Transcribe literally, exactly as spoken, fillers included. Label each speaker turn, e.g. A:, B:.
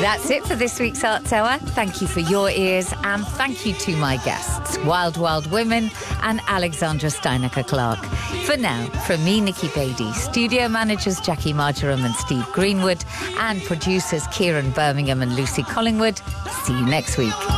A: That's it for this week's Arts Hour. Thank you for your ears and thank you to my guests, Wild Wild Women and Alexandra Steinecker-Clark. For now, from me, Nikki Beattie, studio managers Jackie Marjoram and Steve Greenwood, and producers Kieran Birmingham and Lucy Collingwood, see you next week.